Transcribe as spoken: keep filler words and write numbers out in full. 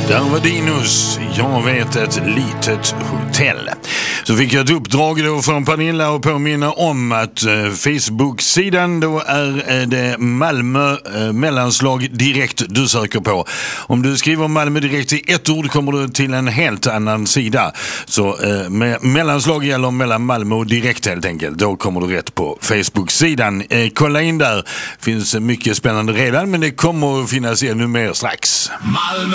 Där var Dinos, jag vet ett litet hotell. Så fick jag ett uppdrag då från Pernilla och påminna om att eh, Facebook-sidan då är eh, det Malmö eh, mellanslag direkt du söker på. Om du skriver Malmö direkt i ett ord kommer du till en helt annan sida. Så eh, med mellanslag gäller mellan Malmö och direkt helt enkelt. Då kommer du rätt på Facebook-sidan. Eh, kolla in där. Finns mycket spännande redan, men det kommer att finnas ännu mer strax. Malmö